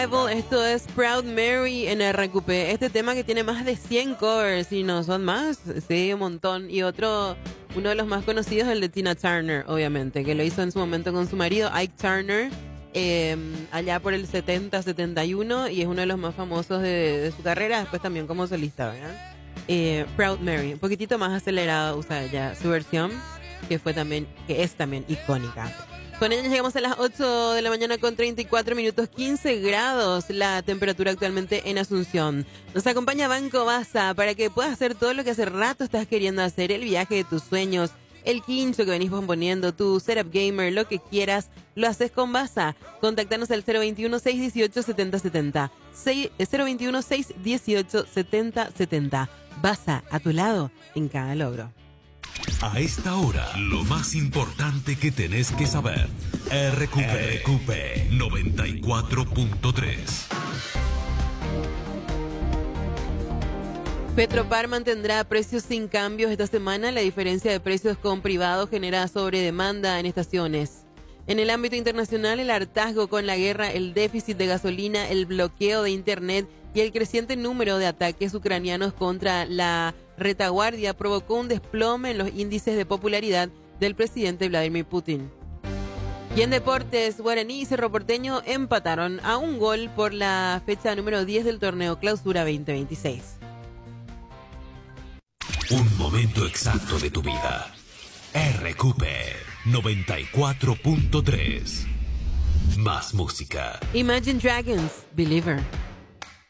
Esto es Proud Mary en RQP. Este tema que tiene más de 100 covers y no son más, sí, un montón. Y uno de los más conocidos es el de Tina Turner, obviamente, que lo hizo en su momento con su marido Ike Turner, allá por el 70-71, y es uno de los más famosos de su carrera, después también como solista, ¿verdad? Proud Mary, un poquitito más acelerado usa ella su versión, que es también icónica. Con ella llegamos a las 8 de la mañana con 34 minutos, 15 grados la temperatura actualmente en Asunción. Nos acompaña Banco Baza para que puedas hacer todo lo que hace rato estás queriendo hacer, el viaje de tus sueños, el quincho que venís posponiendo, tu setup gamer, lo que quieras, lo haces con Baza. Contactanos al 021-618-7070. 021-618-7070. Baza, a tu lado en cada logro. A esta hora, lo más importante que tenés que saber. RQP 94.3. Petropar mantendrá precios sin cambios esta semana. La diferencia de precios con privado genera sobredemanda en estaciones. En el ámbito internacional, el hartazgo con la guerra, el déficit de gasolina, el bloqueo de Internet y el creciente número de ataques ucranianos contra la retaguardia provocó un desplome en los índices de popularidad del presidente Vladimir Putin. Y en deportes, Guaraní y Cerro Porteño empataron a un gol por la fecha número 10 del torneo Clausura 2026. Un momento exacto de tu vida. RQP 94.3. Más música. Imagine Dragons, Believer.